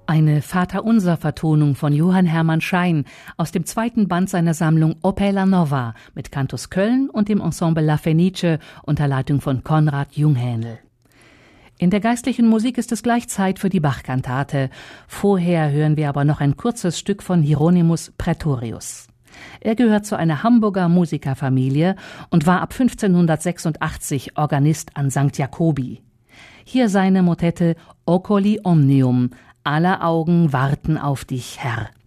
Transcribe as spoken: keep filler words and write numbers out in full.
Eine Vaterunser-Vertonung von Johann Hermann Schein aus dem zweiten Band seiner Sammlung Opera Nova mit Cantus Köln und dem Ensemble La Fenice unter Leitung von Konrad Junghändel. In der geistlichen Musik ist es gleich Zeit für die Bach-Kantate. Vorher hören wir aber noch ein kurzes Stück von Hieronymus Praetorius. Er gehört zu einer Hamburger Musikerfamilie und war ab fünfzehnhundertsechsundachtzig Organist an Sankt Jakobi. Hier seine Motette Oculi Omnium, aller Augen warten auf dich, Herr.